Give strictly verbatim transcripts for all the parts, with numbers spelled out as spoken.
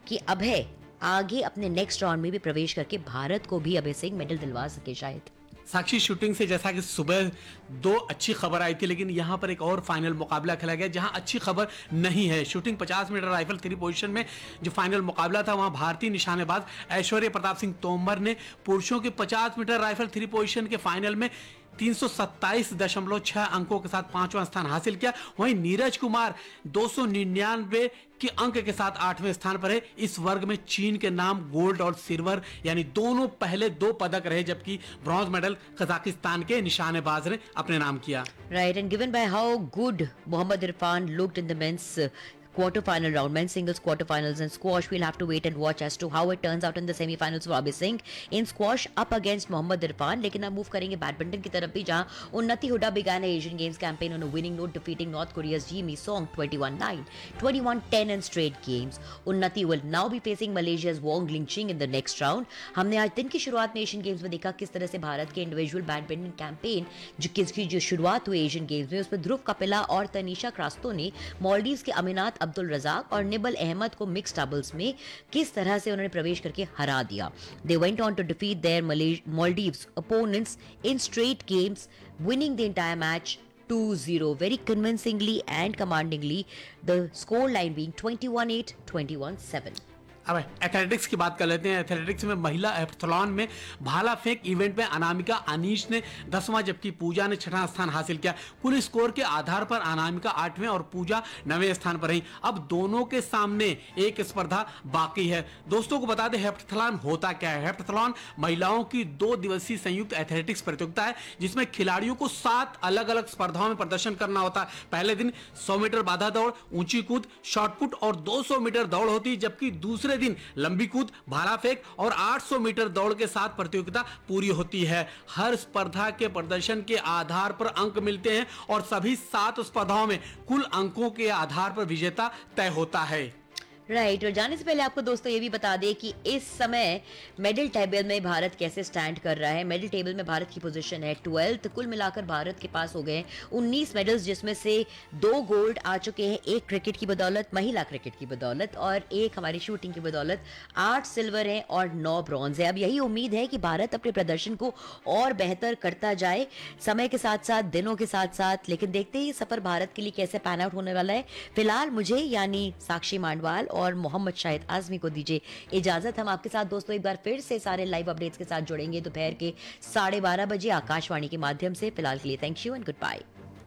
कि अभय आगे अपने नेक्स्ट राउंड में भी प्रवेश करके भारत को भी अभय सिंह मेडल दिलवा सके शायद। साक्षी, शूटिंग से जैसा कि सुबह दो अच्छी खबर आई थी, लेकिन यहाँ पर एक और फाइनल मुकाबला खेला गया जहाँ अच्छी खबर नहीं है। शूटिंग पचास मीटर राइफल थ्री पोजीशन में जो फाइनल मुकाबला था, वहाँ भारतीय निशानेबाज ऐश्वर्य प्रताप सिंह तोमर ने पुरुषों के पचास मीटर राइफल थ्री पोजीशन के फाइनल में तीन सौ सत्ताईस दशमलव छह अंकों के साथ पांचवां स्थान हासिल किया। वहीं नीरज कुमार दो सौ निन्यानवे के अंक के साथ आठवें स्थान पर है। इस वर्ग में चीन के नाम गोल्ड और सिल्वर यानी दोनों पहले दो पदक रहे, जबकि ब्रॉन्ज मेडल कजाकिस्तान के निशानेबाज ने अपने नाम किया। Right, and given by how good Mohammad Irfan looked in the mains quarter-final round, men's singles quarter-finals and squash, we'll have to wait and watch as to how it turns out in the semi-finals for Abhay Singh in squash up against Mohammad Irfan. लेकिन अब move करेंगे badminton की तरफ भी, जहां उन्नति Hooda began an Asian Games campaign on a winning note, defeating North Korea's Ji Mi Song twenty-one nine, twenty-one ten in straight games. उन्नति will now be facing Malaysia's Wong Lingqing in the next round. हमने आज दिन की शुरुआत में Asian games में देखा किस तरह से भारत के इंडिविजुअल बैडमिंटन कैंपेन जो किसकी जो शुरुआत हुई एशियन गेम्स में, उसमें ध्रुव कपिला और तनीषा क्रास्तो ने मालदीव्स के अमीनात अब्दुल रजाक और निबल अहमद को मिक्स डबल्स में किस तरह से उन्होंने प्रवेश करके हरा दिया। They went on to defeat there Maldives opponents in straight games, winning the entire match two zero very convincingly and commandingly, the score line being twenty-one eight, twenty-one seven. अब एथलेटिक्स की बात कर लेते हैं। एथलेटिक्स में महिला हेप्टाथलॉन में भाला फेंक इवेंट में अनामिका अनीश ने दसवां जबकि पूजा ने छठा स्थान हासिल किया। कुल स्कोर के आधार पर अनामिका आठवें और पूजा नवें स्थान पर रही। अब दोनों के सामने एक स्पर्धा बाकी है। दोस्तों को बता दें हेप्टाथलॉन होता क्या है। हेप्टाथलॉन महिलाओं की दो दिवसीय संयुक्त एथलेटिक्स प्रतियोगिता है, जिसमें खिलाड़ियों को सात अलग अलग स्पर्धाओं में प्रदर्शन करना होता है। पहले दिन सौ मीटर बाधा दौड़, ऊंची कूद, शॉटपुट और दो सौ मीटर दौड़ होती है, जबकि दूसरे दिन लंबी कूद, भाला फेंक और आठ सौ मीटर दौड़ के साथ प्रतियोगिता पूरी होती है। हर स्पर्धा के प्रदर्शन के आधार पर अंक मिलते हैं और सभी सात स्पर्धाओं में कुल अंकों के आधार पर विजेता तय होता है। राइट right, और जाने से पहले आपको दोस्तों ये भी बता दें कि इस समय मेडल टेबल में भारत कैसे स्टैंड कर रहा है। मेडल टेबल में भारत की पोजीशन है ट्वेल्थ। कुल मिलाकर भारत के पास हो गए उन्नीस मेडल्स, जिसमें से दो गोल्ड आ चुके हैं, एक क्रिकेट की बदौलत, महिला क्रिकेट की बदौलत, और एक हमारी शूटिंग की बदौलत। आठ सिल्वर है और नौ ब्रॉन्ज है। अब यही उम्मीद है कि भारत अपने प्रदर्शन को और बेहतर करता जाए समय के साथ साथ, दिनों के साथ साथ, लेकिन देखते ही सफर भारत के लिए कैसे पैन आउट होने वाला है। फिलहाल मुझे यानी साक्षी मांडवाल और मोहम्मद शाहिद आजमी को दीजिए इजाजत। हम आपके साथ दोस्तों एक बार फिर से सारे लाइव अपडेट्स के साथ जुड़ेंगे दोपहर के साढ़े बारह बजे आकाशवाणी के माध्यम से। फिलहाल के लिए thank you and good bye.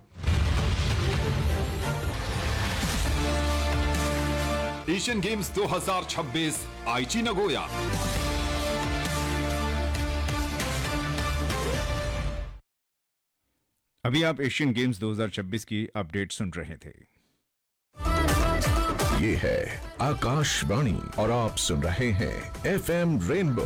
Asian games दो हज़ार छब्बीस आईची नगोया। अभी आप एशियन गेम्स दो हज़ार छब्बीस की अपडेट सुन रहे थे। ये है आकाशवाणी और आप सुन रहे हैं एफएम रेनबो।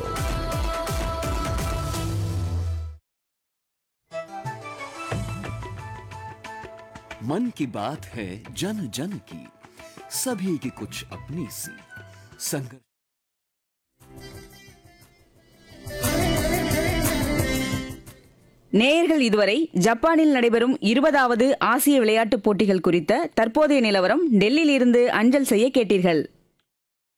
मन की बात है जन जन की, सभी की कुछ अपनी सी संघर्ष। நேயர்கள் இதுவரை ஜப்பானில் நடைபெறும் இருபதாவது ஆசிய விளையாட்டுப் போட்டிகள் குறித்த தற்போதைய நிலவரம் டெல்லியிலிருந்து அஞ்சல் செய்ய கேட்டீர்கள்.